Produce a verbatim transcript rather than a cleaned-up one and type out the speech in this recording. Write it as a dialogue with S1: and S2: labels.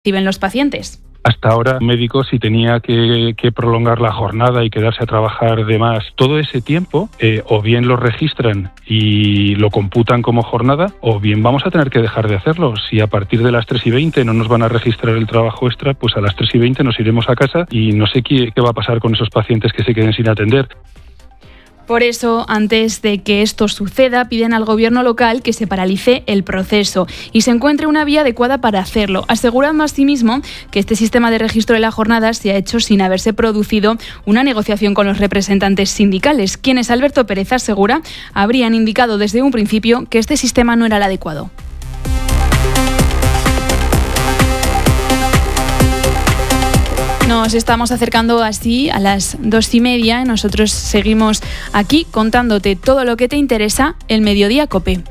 S1: reciben los pacientes.
S2: Hasta ahora, un médico, si tenía que, que prolongar la jornada y quedarse a trabajar de más, todo ese tiempo, eh, o bien lo registran y lo computan como jornada, o bien vamos a tener que dejar de hacerlo. Si a partir de las tres y veinte no nos van a registrar el trabajo extra, pues a las tres y veinte nos iremos a casa y no sé qué, qué va a pasar con esos pacientes que se queden sin atender.
S1: Por eso, antes de que esto suceda, piden al gobierno local que se paralice el proceso y se encuentre una vía adecuada para hacerlo, asegurando asimismo que este sistema de registro de la jornada se ha hecho sin haberse producido una negociación con los representantes sindicales, quienes, Alberto Pérez asegura, habrían indicado desde un principio que este sistema no era el adecuado. Nos estamos acercando así a las dos y media. Nosotros seguimos aquí contándote todo lo que te interesa, el Mediodía COPE.